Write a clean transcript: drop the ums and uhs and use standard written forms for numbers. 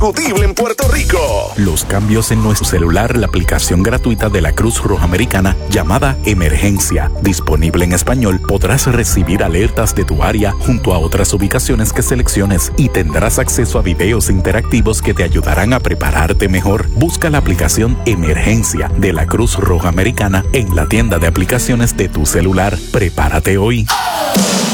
indiscutible en Puerto Rico. Los cambios en nuestro celular, la aplicación gratuita de la Cruz Roja Americana llamada Emergencia, disponible en español, podrás recibir alertas de tu área junto a otras ubicaciones que selecciones y tendrás acceso a videos interactivos que te ayudarán a prepararte mejor. Busca la aplicación Emergencia de la Cruz Roja Americana en la tienda de aplicaciones de tu celular. Prepárate hoy.